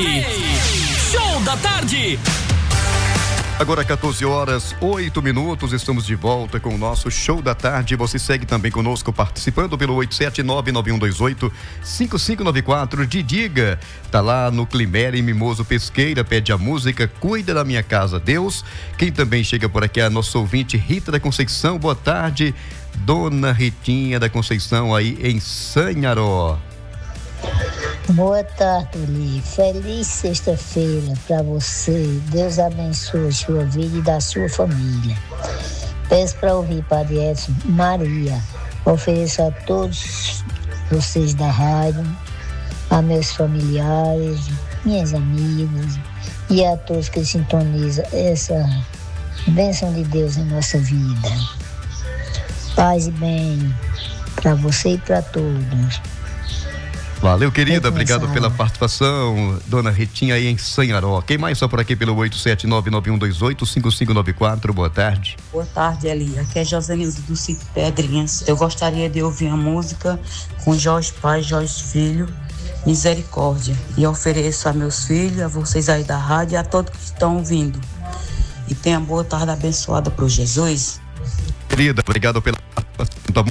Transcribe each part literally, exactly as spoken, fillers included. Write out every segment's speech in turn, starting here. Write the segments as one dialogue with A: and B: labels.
A: Show da Tarde.
B: Agora quatorze horas, oito minutos, estamos de volta com o nosso Show da Tarde. Você segue também conosco participando pelo oito sete nove nove um dois oito cinco cinco nove quatro. Didiga, tá lá no Climério Mimoso Pesqueira, pede a música Cuida da Minha Casa, Deus. Quem também chega por aqui é a nossa ouvinte Rita da Conceição. Boa tarde, Dona Ritinha da Conceição aí em Sanharó.
C: Boa tarde, Li. Feliz sexta-feira para você. Deus abençoe a sua vida e da sua família. Peço para ouvir Padre Edson, Maria. Ofereço a todos vocês da rádio, a meus familiares, minhas amigas e a todos que sintonizam essa bênção de Deus em nossa vida. Paz e bem para você e para todos.
B: Valeu, querida, obrigado pela participação, Dona Ritinha aí em Sanharó. Quem mais só por aqui pelo oito sete nove nove um dois oito cinco cinco nove quatro, boa tarde.
D: Boa tarde, Eli, aqui é Josenilza do Sítio Pedrinhas. Eu gostaria de ouvir a música com Jorge Pai, Jorge Filho, Misericórdia, e ofereço a meus filhos, a vocês aí da rádio e a todos que estão ouvindo. E tenha boa tarde abençoada por Jesus.
B: Querida, obrigado pela participação.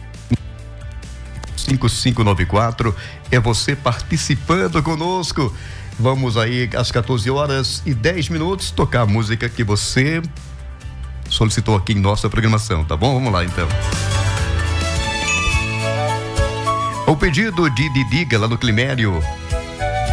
B: cinco cinco nove quatro, é você participando conosco. Vamos aí às quatorze horas e dez minutos tocar a música que você solicitou aqui em nossa programação, tá bom? Vamos lá então. O pedido de Didiga lá no Climério.